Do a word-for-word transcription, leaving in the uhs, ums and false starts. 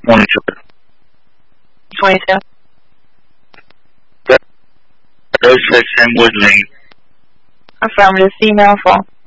twenty-two. twenty-two. thirty-six in Wood Lane. Affirmative, female, phone.